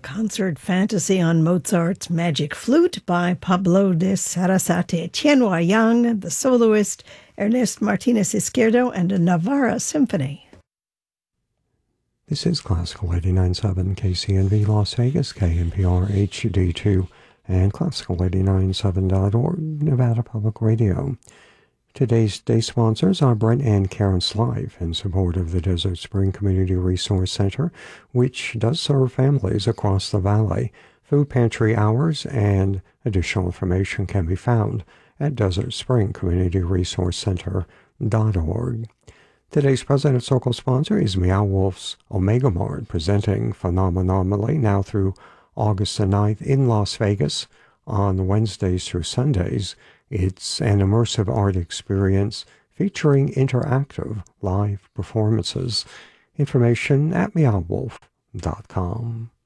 concert fantasy on Mozart's Magic Flute by Pablo de Sarasate, Tianhua Yang, the soloist, Ernest Martinez Izquierdo, and a Navarra Symphony. This is Classical 89.7 KCNV Las Vegas, KNPR HD2, and Classical897.org, Nevada Public Radio. Today's day sponsors are Brent and Karen's Life in support of the Desert Spring Community Resource Center, which does serve families across the valley. Food pantry hours and additional information can be found at desertspringcommunityresourcecenter.org. Today's President Circle sponsor is Meow Wolf's Omega Mart, presenting Phenomenally now through August the 9th in Las Vegas on Wednesdays through Sundays. It's an immersive art experience featuring interactive live performances. Information at meowwolf.com.